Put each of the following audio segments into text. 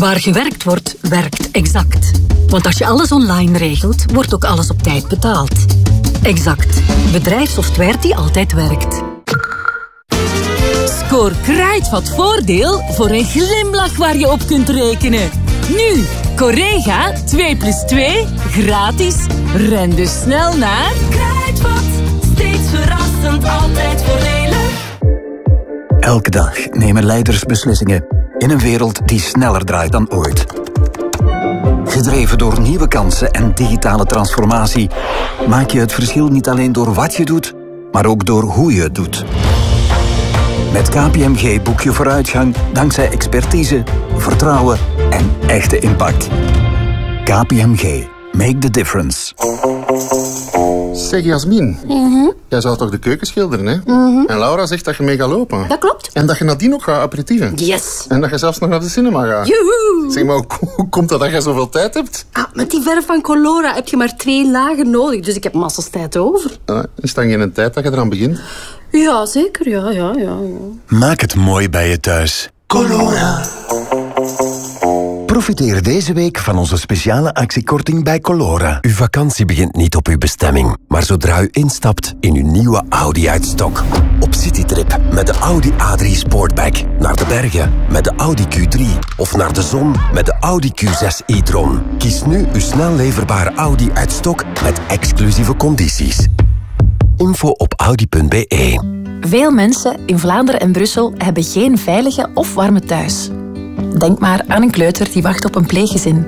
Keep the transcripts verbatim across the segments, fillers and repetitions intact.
Waar gewerkt wordt, werkt Exact. Want als je alles online regelt, wordt ook alles op tijd betaald. Exact. Bedrijfssoftware die altijd werkt. Scoor Kruidvat voordeel voor een glimlach waar je op kunt rekenen. Nu, Correga twee plus twee, gratis. Ren dus snel naar Kruidvat. Steeds verrassend, altijd voordelig. Elke dag nemen leiders beslissingen in een wereld die sneller draait dan ooit. Gedreven door nieuwe kansen en digitale transformatie maak je het verschil niet alleen door wat je doet, maar ook door hoe je het doet. Met K P M G boek je vooruitgang dankzij expertise, vertrouwen en echte impact. K P M G. Make the difference. Zeg Jasmin, Mm-hmm. jij zou toch de keuken schilderen, hè? Mm-hmm. En Laura zegt dat je mee gaat lopen. Dat klopt. En dat je nadien nog gaat aperitieven. Yes. En dat je zelfs nog naar de cinema gaat. Joehoe. Zeg maar, hoe hoe komt dat dat je zoveel tijd hebt? Ah, met die verf van Colora heb je maar twee lagen nodig, dus ik heb massas tijd over. Ah, is dan geen tijd dat je eraan begint? Ja, zeker. Ja, ja, ja, ja. Maak het mooi bij je thuis. Colora. Profiteer deze week van onze speciale actiekorting bij Colora. Uw vakantie begint niet op uw bestemming, maar zodra u instapt in uw nieuwe Audi uit stok. Op citytrip met de Audi A drie Sportback. Naar de bergen met de Audi Q drie. Of naar de zon met de Audi Q zes e-tron. Kies nu uw snel leverbare Audi uit stok met exclusieve condities. Info op audi punt b e. Veel mensen in Vlaanderen en Brussel hebben geen veilige of warme thuis. Denk maar aan een kleuter die wacht op een pleeggezin.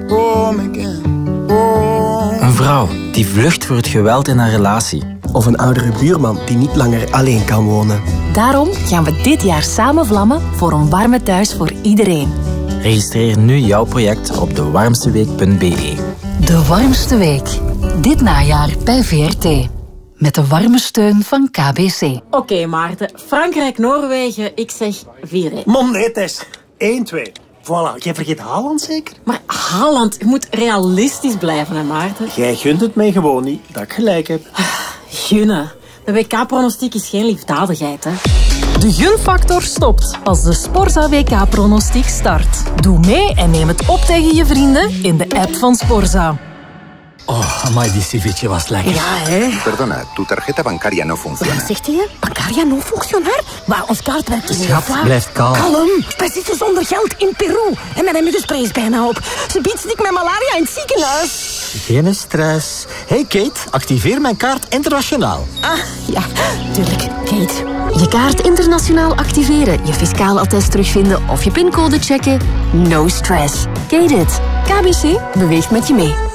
Een vrouw die vlucht voor het geweld in haar relatie. Of een oudere buurman die niet langer alleen kan wonen. Daarom gaan we dit jaar samen vlammen voor een warme thuis voor iedereen. Registreer nu jouw project op de warmste week punt b e. De warmste week. Dit najaar bij V R T. Met de warme steun van K B C. Oké, okay, Maarten. Frankrijk-Noorwegen, ik zeg vier één. Mom, nee, Tess. één twee. Voilà, jij vergeet Haaland zeker? Maar Haaland, je moet realistisch blijven, hè, Maarten? Jij gunt het mij gewoon niet, dat ik gelijk heb. Gunnen. De W K-pronostiek is geen liefdadigheid, hè. De gunfactor stopt als de Sporza W K-pronostiek start. Doe mee en neem het op tegen je vrienden in de app van Sporza. Oh, amai, die ceviche was lekker. Ja, hè. Perdona, tu tarjeta bancaria no funciona. Wat zegt hij? Bancaria no funcionar? Maar ons kaart werkt niet. Schat, blijf kalm. Kalm. Wij zitten zonder geld in Peru. En mijn muggenspray is bijna op. Ze biedt ziek met malaria in het ziekenhuis. Geen stress. Hey Kate, activeer mijn kaart internationaal. Ah, ja, tuurlijk. Kate. Je kaart internationaal activeren, je fiscaal attest terugvinden of je pincode checken. No stress. Kate it. K B C beweegt met je mee.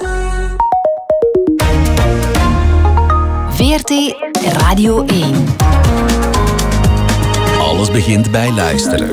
V R T Radio één. Alles begint bij luisteren.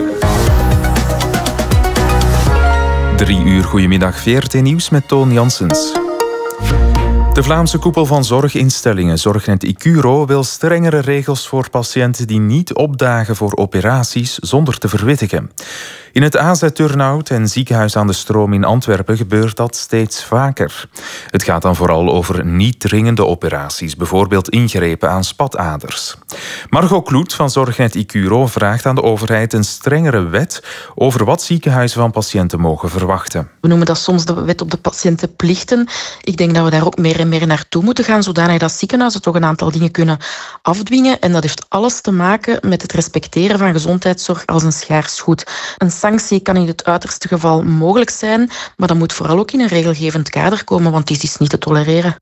Drie uur goedemiddag, V R T Nieuws met Toon Janssens. De Vlaamse koepel van zorginstellingen Zorgnet Icuro wil strengere regels voor patiënten die niet opdagen voor operaties zonder te verwittigen. In het A Z-Turnhout en ziekenhuis aan de Stroom in Antwerpen gebeurt dat steeds vaker. Het gaat dan vooral over niet dringende operaties, bijvoorbeeld ingrepen aan spataders. Margot Kloet van Zorgnet Icuro vraagt aan de overheid een strengere wet over wat ziekenhuizen van patiënten mogen verwachten. We noemen dat soms de wet op de patiëntenplichten. Ik denk dat we daar ook meer en meer naartoe moeten gaan, zodanig dat ziekenhuizen toch een aantal dingen kunnen afdwingen. En dat heeft alles te maken met het respecteren van gezondheidszorg als een schaars goed. Een sanctie kan in het uiterste geval mogelijk zijn, maar dat moet vooral ook in een regelgevend kader komen, want die is niet te tolereren.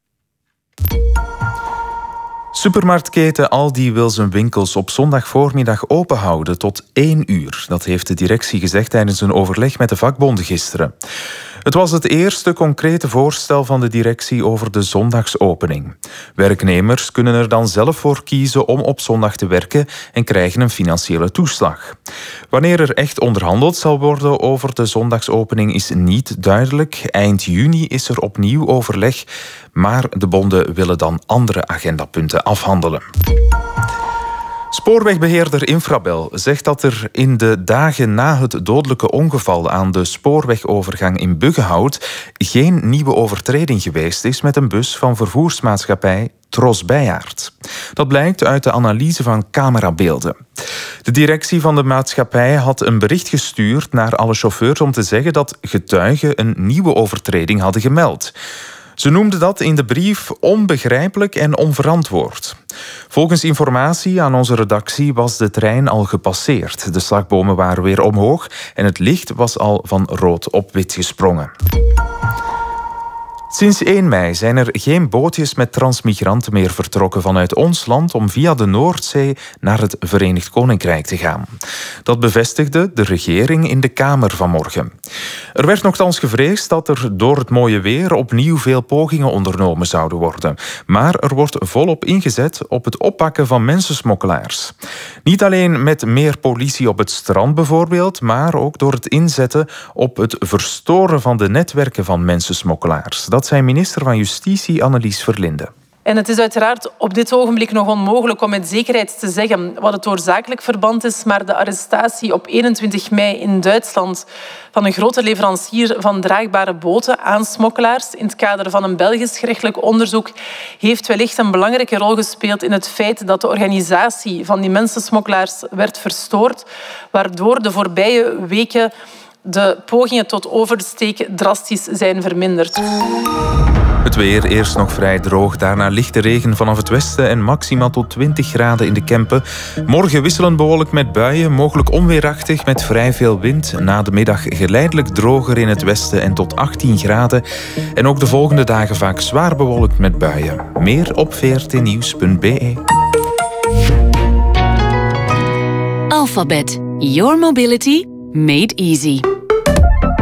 Supermarktketen Aldi wil zijn winkels op zondagvoormiddag open houden tot één uur. Dat heeft de directie gezegd tijdens een overleg met de vakbonden gisteren. Het was het eerste concrete voorstel van de directie over de zondagsopening. Werknemers kunnen er dan zelf voor kiezen om op zondag te werken en krijgen een financiële toeslag. Wanneer er echt onderhandeld zal worden over de zondagsopening is niet duidelijk. Eind juni is er opnieuw overleg, maar de bonden willen dan andere agendapunten afhandelen. Spoorwegbeheerder Infrabel zegt dat er in de dagen na het dodelijke ongeval aan de spoorwegovergang in Buggenhout geen nieuwe overtreding geweest is met een bus van vervoersmaatschappij Tros Bijaard. Dat blijkt uit de analyse van camerabeelden. De directie van de maatschappij had een bericht gestuurd naar alle chauffeurs om te zeggen dat getuigen een nieuwe overtreding hadden gemeld. Ze noemden dat in de brief onbegrijpelijk en onverantwoord. Volgens informatie aan onze redactie was de trein al gepasseerd. De slagbomen waren weer omhoog en het licht was al van rood op wit gesprongen. Sinds één mei zijn er geen bootjes met transmigranten meer vertrokken vanuit ons land om via de Noordzee naar het Verenigd Koninkrijk te gaan. Dat bevestigde de regering in de Kamer vanmorgen. Er werd nogthans gevreesd dat er door het mooie weer opnieuw veel pogingen ondernomen zouden worden. Maar er wordt volop ingezet op het oppakken van mensensmokkelaars. Niet alleen met meer politie op het strand bijvoorbeeld, maar ook door het inzetten op het verstoren van de netwerken van mensensmokkelaars. Dat zei minister van Justitie Annelies Verlinde. En het is uiteraard op dit ogenblik nog onmogelijk om met zekerheid te zeggen wat het oorzakelijk verband is, maar de arrestatie op eenentwintig mei in Duitsland van een grote leverancier van draagbare boten aan smokkelaars in het kader van een Belgisch gerechtelijk onderzoek heeft wellicht een belangrijke rol gespeeld in het feit dat de organisatie van die mensensmokkelaars werd verstoord, waardoor de voorbije weken de pogingen tot oversteek drastisch zijn verminderd. Het weer, eerst nog vrij droog, daarna lichte regen vanaf het westen en maximaal tot twintig graden in de Kempen. Morgen wisselend bewolkt met buien, mogelijk onweerachtig met vrij veel wind. Na de middag geleidelijk droger in het westen en tot achttien graden. En ook de volgende dagen vaak zwaar bewolkt met buien. Meer op v r t nieuws punt b e. Alphabet. Your mobility made easy.